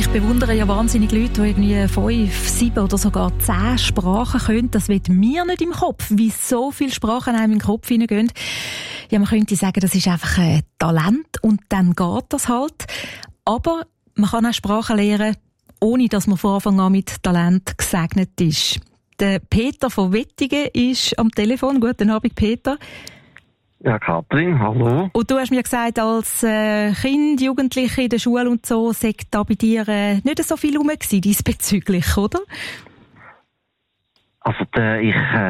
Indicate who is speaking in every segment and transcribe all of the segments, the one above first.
Speaker 1: Ich bewundere ja wahnsinnig Leute, die irgendwie 5, 7 oder sogar 10 Sprachen können. Das wird mir nicht im Kopf, wie so viele Sprachen einem in den Kopf hineingehen. Ja, man könnte sagen, das ist einfach ein Talent und dann geht das halt. Aber man kann auch Sprachen lernen, ohne dass man von Anfang an mit Talent gesegnet ist. Der Peter von Wettigen ist am Telefon. Guten Abend, Peter.
Speaker 2: Ja, Katrin, hallo.
Speaker 1: Und du hast mir gesagt, als Kind, Jugendliche in der Schule und so, sei da bei dir nicht so viel rum gewesen, diesbezüglich, oder?
Speaker 2: Also, ich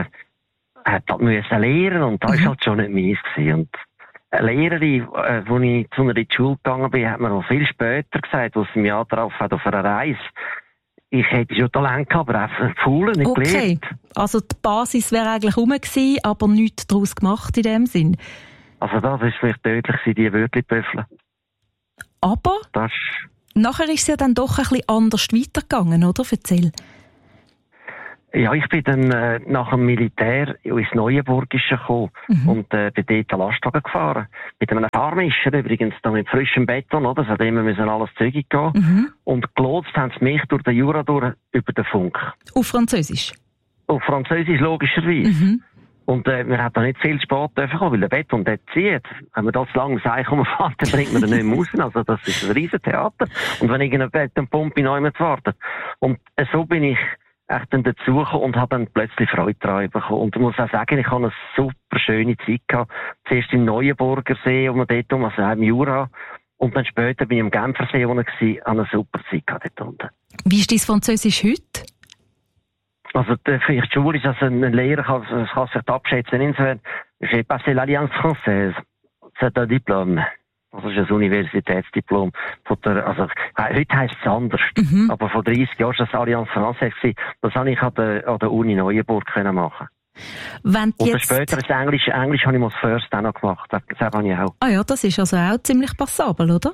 Speaker 2: musste lernen und das war halt schon nicht meins gewesen. Und eine Lehrerin, als ich zu einer in die Schule gegangen bin, hat mir noch viel später gesagt, als sie mich angetroffen hat auf einer Reise, ich hätte schon Talent gehabt, aber einfach faul, nicht gelernt.
Speaker 1: Also die Basis wäre eigentlich rum gewesen, aber nichts daraus gemacht in dem Sinn.
Speaker 2: Also das war vielleicht tödlich, die Wörtli-Pöffel.
Speaker 1: Aber nachher ist es ja dann doch ein bisschen anders weitergegangen, oder? Erzähl.
Speaker 2: Ja, ich bin dann nach dem Militär ins Neuenburgische gekommen und bin dort einen Lastwagen gefahren. Mit einem Fahrmischer übrigens, da mit frischem Beton, oder? Es hat immer alles zügig gehen. Und gelotst haben sie mich durch den Jura durch über den Funk.
Speaker 1: Auf Französisch?
Speaker 2: Auf Französisch, logischerweise. Und wir haben da nicht viel spät dürfen kommen, weil der Beton dort zieht. Wenn man da zu lange Seich umfährt, dann bringt man den nicht mehr raus. Also das ist ein riesen Theater. Und wenn irgendein Betonpumpe neu mit wartet. Und so bin ich echt dann dazugekommen und habe dann plötzlich Freude daran bekommen. Und ich muss auch sagen, ich habe eine super schöne Zeit gehabt. Zuerst im Neuenburger See, dort also auch im Jura. Und dann später bin ich am Genfersee unten gewesen, habe eine super Zeit gehabt dort unten.
Speaker 1: Wie ist dein Französisch heute?
Speaker 2: Also, für die Schule ist also ein Lehrer, kann sich abschätzen. Insofern, j'ai passé l'Alliance Française. C'est un Diplôme. Also, das ist ein Universitätsdiplom. Also, heute heisst es anders. Aber vor 30 Jahren war das Alliance Française. Das habe ich an der Uni Neuenburg machen. Und später ist Englisch habe ich als First auch noch gemacht. Das habe ich auch.
Speaker 1: Ah ja, das ist also auch ziemlich passabel, oder?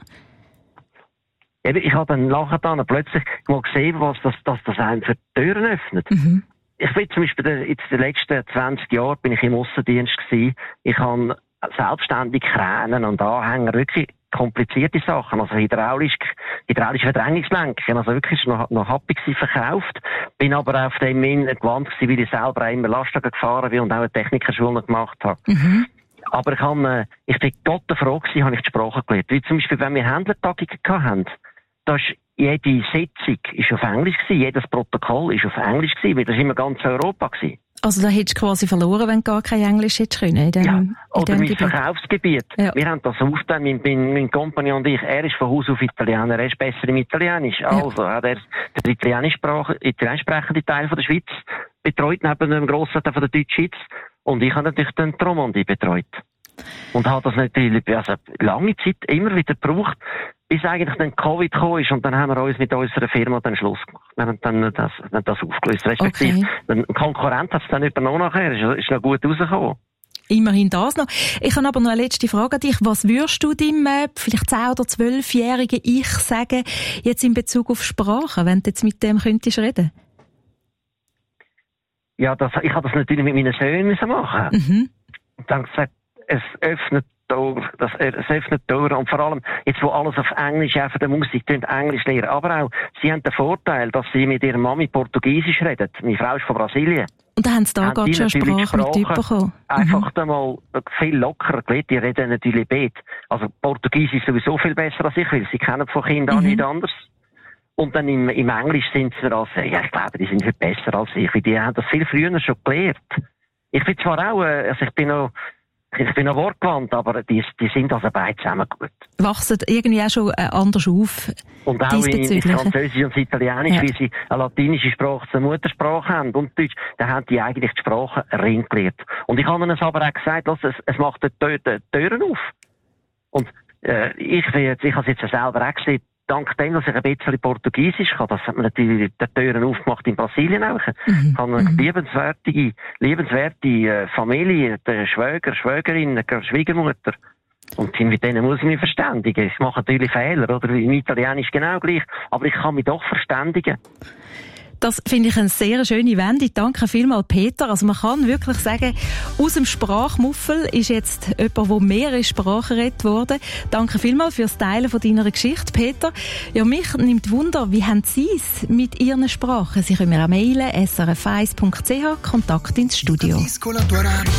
Speaker 2: Ich habe dann nachher plötzlich mal gesehen, was das einem für Türen öffnet. Ich bin zum Beispiel in den letzten 20 Jahren bin ich im Aussendienst gewesen. Ich habe selbstständig Kränen und Anhänger, wirklich komplizierte Sachen, also hydraulische Verdrängungslenkung, also wirklich noch happy gewesen, verkauft. Bin aber auf dem gewandt gewesen, weil ich selber immer Lastwagen gefahren bin und auch eine Technikerschule gemacht habe. Aber ich bin total froh gewesen, habe ich die Sprache gelernt. Wie zum Beispiel, wenn wir Händlertagungen hatten, da ist jede Sitzung ist auf Englisch gewesen, jedes Protokoll ist auf Englisch gewesen, weil das immer ganz Europa gewesen.
Speaker 1: Also da hättest du quasi verloren, wenn du gar kein Englisch hättest können.
Speaker 2: Oder mein Verkaufsgebiet. Ja. Wir haben das aufgeteilt, mein Kompagnon und ich, er ist von Haus auf Italiener, er ist besser im Italienisch. Ja. Also hat er den italienisch sprechenden Teil von der Schweiz betreut, neben dem grossen Teil von der Deutschschweiz. Und ich habe natürlich den Romandie betreut. Und habe das natürlich lange Zeit immer wieder gebraucht, bis eigentlich dann Covid gekommen ist. Und dann haben wir uns mit unserer Firma dann Schluss gemacht. Wir haben dann das aufgelöst. Respektive, ein Konkurrent hat es dann übernommen nachher. Ist noch gut rausgekommen.
Speaker 1: Immerhin das noch. Ich habe aber noch eine letzte Frage an dich. Was würdest du deinem vielleicht 10- oder 12-jährigen Ich sagen, jetzt in Bezug auf Sprache, wenn du jetzt mit dem könntest reden?
Speaker 2: Ja, ich habe das natürlich mit meinen Söhnen machen. Und dann gesagt, es öffnet Tore. Und vor allem, jetzt wo alles auf Englisch, auch für die Musik, Englisch lernen. Aber auch, sie haben den Vorteil, dass sie mit ihrer Mami Portugiesisch reden. Meine Frau ist von Brasilien.
Speaker 1: Und da haben sie da gerade schon Sprache mit bekommen.
Speaker 2: Einfach einmal viel lockerer gelernt. Die reden natürlich Bet. Also Portugiesisch ist sowieso viel besser als ich, weil sie kennen von Kindern auch nicht anders. Und dann im Englisch sind sie ich glaube, die sind viel besser als ich, weil die haben das viel früher schon gelernt. Ich bin zwar auch, ich bin noch wortgewandt, aber die sind also beide zusammen gut.
Speaker 1: Wachsen irgendwie auch schon anders auf?
Speaker 2: Und auch in Französisch und Italienisch, weil sie eine latinische Sprache zur Muttersprache haben und Deutsch, dann haben die eigentlich die Sprache rein gelernt. Und ich habe ihnen aber auch gesagt, es macht die Türen auf. Und ich habe es jetzt selber auch gesehen, dank dem, dass ich ein bisschen Portugiesisch kann, das hat mir natürlich die Türen aufgemacht in Brasilien auch. Ich habe eine liebenswerte Familie, der Schwäger, Schwägerin, Schwiegermutter. Und mit denen muss ich mich verständigen. Ich mache natürlich Fehler, oder? Im Italienisch genau gleich. Aber ich kann mich doch verständigen.
Speaker 1: Das finde ich eine sehr schöne Wende. Danke vielmals, Peter. Also man kann wirklich sagen, aus dem Sprachmuffel ist jetzt jemand, der mehrere Sprachen redet worden. Danke vielmals fürs Teilen von deiner Geschichte, Peter. Ja, mich nimmt Wunder, wie haben Sie es mit Ihren Sprachen? Sie können mir auch mailen, srf1.ch, Kontakt ins Studio.